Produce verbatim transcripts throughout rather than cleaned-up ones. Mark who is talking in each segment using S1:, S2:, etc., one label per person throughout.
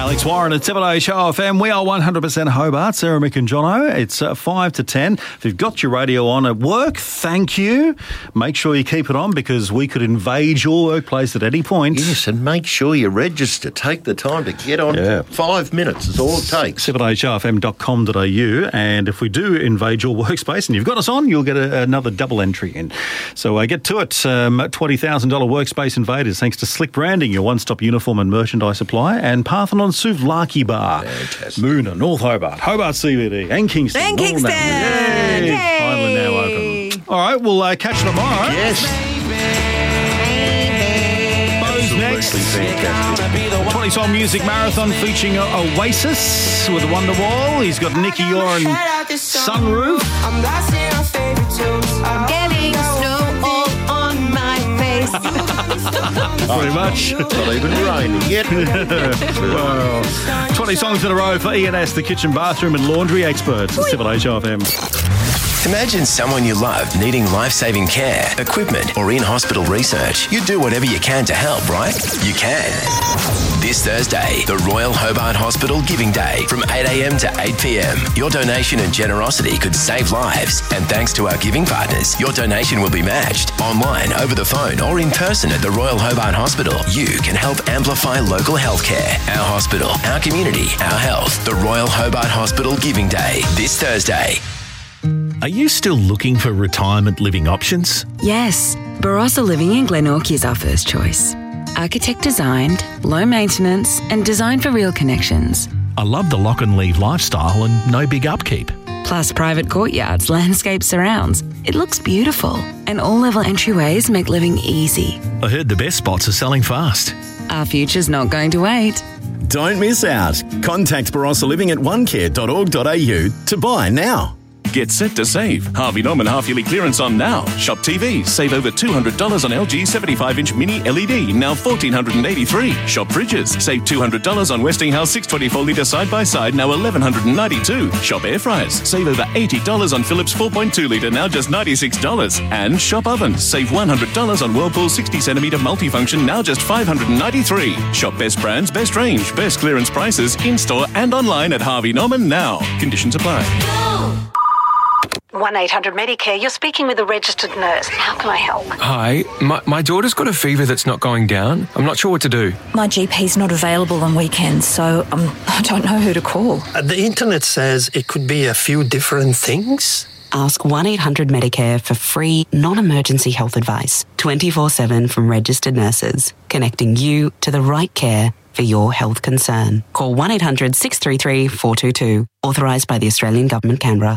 S1: Alex Warren at seven A Show F M. We are one hundred percent Hobart. Sarah, Mick and Jono. It's uh, five to ten. If you've got your radio on at work, thank you. Make sure you keep it on because we could invade your workplace at any point.
S2: Yes, and make sure you register. Take the time to get on.
S1: Yeah.
S2: Five minutes is all it takes.
S1: seven A show f m dot com dot a u. And if we do invade your workspace and you've got us on, you'll get a, another double entry in. So uh, get to it. Um, twenty thousand dollars workspace invaders thanks to Slick Branding, your one-stop uniform and merchandise supplier, and Parthenon Souvlaki Bar.
S2: Fantastic.
S1: Moona, North Hobart, Hobart C B D, and Kingston.
S3: And Kingston.
S1: Yay.
S3: Yay.
S1: Finally now open. All right, we'll uh, catch you tomorrow.
S2: Yes.
S1: Bo's next.
S2: Fantastic.
S1: twenty-song music marathon featuring Oasis with Wonderwall. He's got Nicky Orr and Sunroof.
S4: I'm lost in our favorite tunes.
S3: I'm getting snow all on my face.
S1: Pretty much.
S2: Not even raining yet.
S1: Well, twenty songs in a row for E and S, the kitchen, bathroom and laundry experts at seven A Show F M.
S5: Imagine someone you love needing life-saving care, equipment, or in-hospital research. You do whatever you can to help, right? You can. This Thursday, the Royal Hobart Hospital Giving Day from eight a m to eight p m. Your donation and generosity could save lives. And thanks to our giving partners, your donation will be matched online, over the phone, or in person at the Royal Hobart Hospital. You can help amplify local healthcare. Our hospital, our community, our health. The Royal Hobart Hospital Giving Day, this Thursday.
S6: Are you still looking for retirement living options?
S7: Yes, Barossa Living in Glenorchy is our first choice. Architect designed, low maintenance and designed for real connections.
S6: I love the lock and leave lifestyle and no big upkeep.
S7: Plus private courtyards, landscape surrounds. It looks beautiful and all level entryways make living easy.
S6: I heard the best spots are selling fast.
S7: Our future's not going to wait.
S8: Don't miss out. Contact Barossa Living at one care dot org dot a u to buy now.
S9: Get set to save. Harvey Norman half-yearly clearance on now. Shop T Vs. Save over two hundred dollars on L G seventy-five inch mini L E D, now one thousand four hundred eighty-three dollars. Shop fridges. Save two hundred dollars on Westinghouse six twenty-four litre side-by-side, now one thousand one hundred ninety-two dollars. Shop air fryers. Save over eighty dollars on Philips four point two litre, now just ninety-six dollars. And shop ovens. Save one hundred dollars on Whirlpool sixty centimetre multifunction, now just five hundred ninety-three dollars. Shop best brands, best range, best clearance prices, in-store and online at Harvey Norman now. Conditions apply.
S10: one eight hundred Medicare, you're speaking with a registered nurse. How can I help?
S11: Hi, my, my daughter's got a fever that's not going down. I'm not sure what to do.
S12: My G P's not available on weekends, so um, I don't know who to call.
S13: Uh, the internet says it could be a few different things.
S14: Ask one eight hundred Medicare for free, non-emergency health advice, twenty-four seven from registered nurses, connecting you to the right care for your health concern. Call one eight hundred six three three four two two, authorised by the Australian Government, Canberra.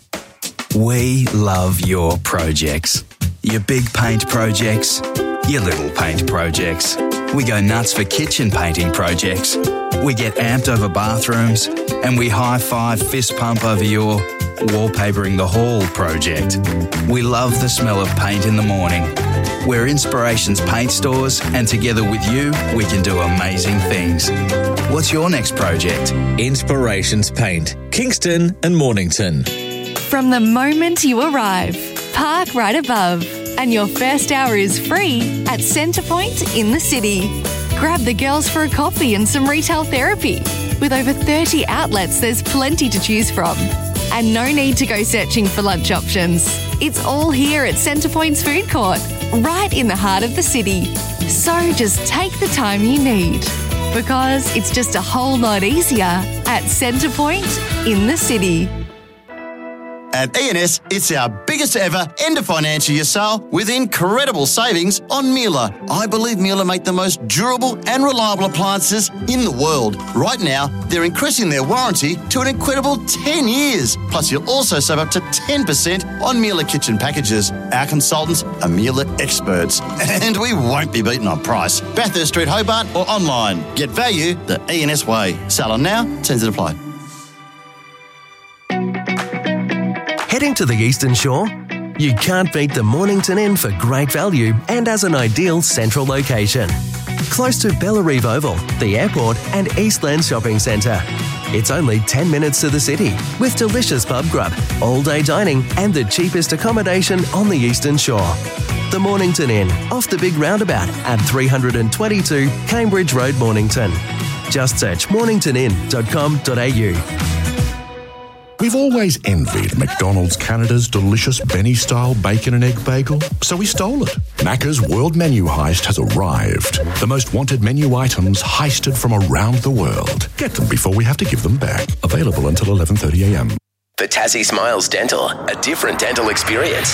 S15: We love your projects. Your big paint projects, your little paint projects. We go nuts for kitchen painting projects. We get amped over bathrooms and we high-five fist pump over your wallpapering the hall project. We love the smell of paint in the morning. We're Inspirations Paint Stores and together with you, we can do amazing things. What's your next project?
S16: Inspirations Paint, Kingston and Mornington.
S17: From the moment you arrive, park right above, and your first hour is free at Centrepoint in the city. Grab the girls for a coffee and some retail therapy. With over thirty outlets, there's plenty to choose from. And no need to go searching for lunch options. It's all here at Centrepoint's food court, right in the heart of the city. So just take the time you need, because it's just a whole lot easier at Centrepoint in the city.
S18: At E and S, it's our biggest ever end of financial year sale with incredible savings on Miele. I believe Miele make the most durable and reliable appliances in the world. Right now, they're increasing their warranty to an incredible ten years. Plus, you'll also save up to ten percent on Miele kitchen packages. Our consultants are Miele experts, and we won't be beaten on price. Bathurst Street, Hobart, or online. Get value the E and S way. Sale on now, terms and apply.
S19: Heading to the Eastern Shore? You can't beat the Mornington Inn for great value and as an ideal central location. Close to Bellarive Oval, the airport and Eastland Shopping Centre. It's only ten minutes to the city with delicious pub grub, all-day dining and the cheapest accommodation on the Eastern Shore. The Mornington Inn, off the big roundabout at three hundred twenty-two Cambridge Road, Mornington. Just search mornington inn dot com dot a u.
S20: We've always envied McDonald's Canada's delicious Benny-style bacon and egg bagel, so we stole it. Macca's World Menu Heist has arrived. The most wanted menu items heisted from around the world. Get them before we have to give them back. Available until eleven thirty a m.
S5: For Tassie Smiles Dental, a different dental experience.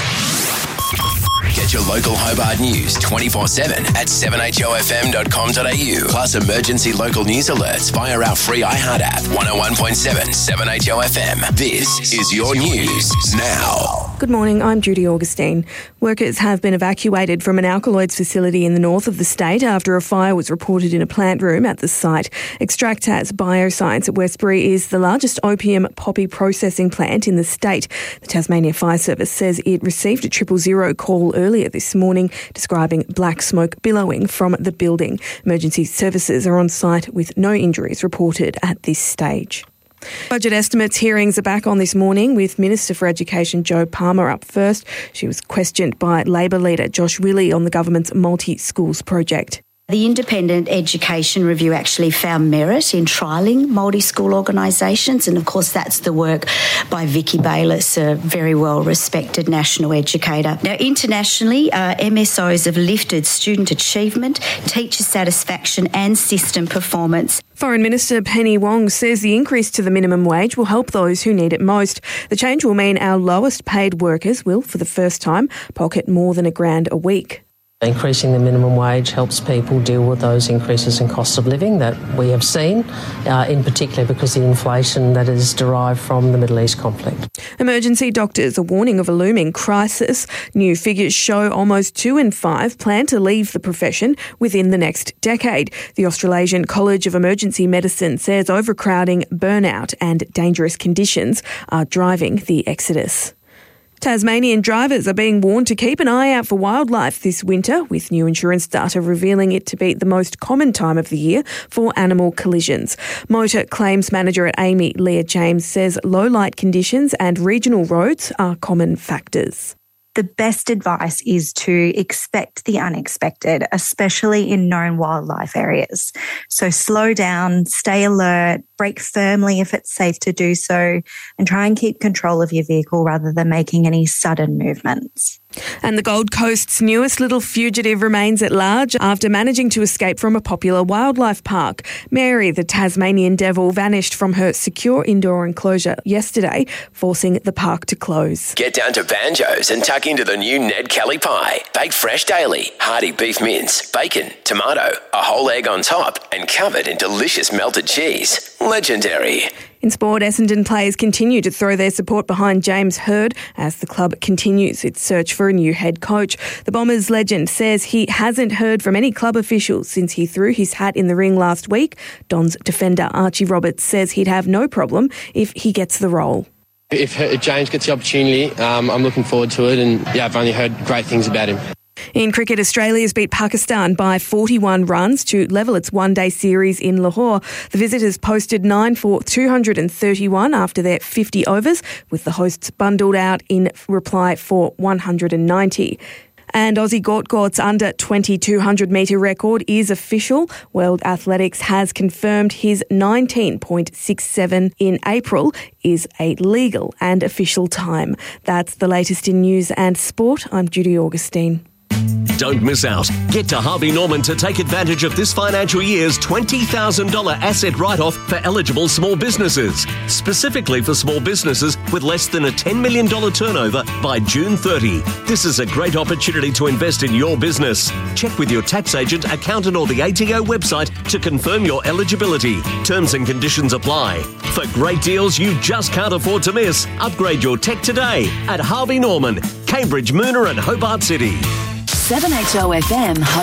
S5: Get your local Hobart news twenty-four seven at seven h o f m dot com dot a u. Plus emergency local news alerts via our free iHeart app. one oh one point seven, seven H O F M. This is your news now.
S21: Good morning, I'm Judy Augustine. Workers have been evacuated from an alkaloids facility in the north of the state after a fire was reported in a plant room at the site. Extractas Bioscience at Westbury is the largest opium poppy processing plant in the state. The Tasmania Fire Service says it received a triple zero call earlier this morning describing black smoke billowing from the building. Emergency services are on site with no injuries reported at this stage. Budget estimates hearings are back on this morning with Minister for Education Jo Palmer up first. She was questioned by Labor leader Josh Willey on the government's multi-schools project.
S22: The Independent Education Review actually found merit in trialling multi-school organisations, and of course that's the work by Vicky Bayliss, a very well-respected national educator. Now, internationally, uh, M S Os have lifted student achievement, teacher satisfaction and system performance.
S21: Foreign Minister Penny Wong says the increase to the minimum wage will help those who need it most. The change will mean our lowest paid workers will, for the first time, pocket more than a grand a week.
S23: Increasing the minimum wage helps people deal with those increases in cost of living that we have seen, uh, in particular because of the inflation that is derived from the Middle East conflict.
S21: Emergency doctors are warning of a looming crisis. New figures show almost two in five plan to leave the profession within the next decade. The Australasian College of Emergency Medicine says overcrowding, burnout and dangerous conditions are driving the exodus. Tasmanian drivers are being warned to keep an eye out for wildlife this winter, with new insurance data revealing it to be the most common time of the year for animal collisions. Motor claims manager at A M I, Leah James, says low light conditions and regional roads are common factors.
S24: The best advice is to expect the unexpected, especially in known wildlife areas. So slow down, stay alert, brake firmly if it's safe to do so, and try and keep control of your vehicle rather than making any sudden movements.
S21: And the Gold Coast's newest little fugitive remains at large after managing to escape from a popular wildlife park. Mary, the Tasmanian devil, vanished from her secure indoor enclosure yesterday, forcing the park to close.
S5: Get down to Banjo's and tuck into the new Ned Kelly pie. Baked fresh daily, hearty beef mince, bacon, tomato, a whole egg on top, and covered in delicious melted cheese. Legendary.
S21: In sport, Essendon players continue to throw their support behind James Hird as the club continues its search for a new head coach. The Bombers legend says he hasn't heard from any club officials since he threw his hat in the ring last week. Don's defender Archie Roberts says he'd have no problem if he gets the role.
S25: If James gets the opportunity, um, I'm looking forward to it, and yeah, I've only heard great things about him.
S21: In cricket, Australia's beat Pakistan by forty-one runs to level its one-day series in Lahore. The visitors posted nine for two hundred thirty-one after their fifty overs, with the hosts bundled out in reply for one hundred ninety. And Aussie Gort Gort's under twenty-two hundred metre record is official. World Athletics has confirmed his nineteen point six seven in April is a legal and official time. That's the latest in news and sport. I'm Judy Augustine.
S26: Don't miss out. Get to Harvey Norman to take advantage of this financial year's twenty thousand dollars asset write-off for eligible small businesses. Specifically for small businesses with less than a ten million dollars turnover by June thirtieth. This is a great opportunity to invest in your business. Check with your tax agent, accountant or the A T O website to confirm your eligibility. Terms and conditions apply. For great deals you just can't afford to miss, upgrade your tech today at Harvey Norman, Cambridge, Moona and Hobart City.
S7: seven H O F M